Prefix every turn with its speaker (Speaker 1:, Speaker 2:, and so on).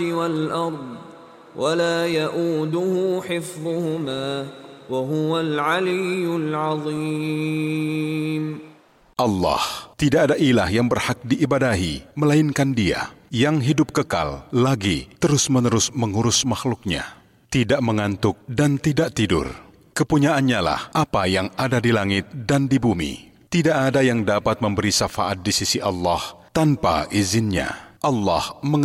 Speaker 1: والأرض ولا يؤوده حفظهما وهو العلي العظيم.
Speaker 2: Allah, tidak ada ilah yang berhak diibadahi melainkan Dia, yang hidup kekal lagi terus-menerus mengurus makhluknya, tidak mengantuk dan tidak tidur. Kepunyaannya lah apa yang ada di langit dan di bumi. Tidak ada yang dapat memberi syafaat di sisi Allah tanpa izinnya. Allah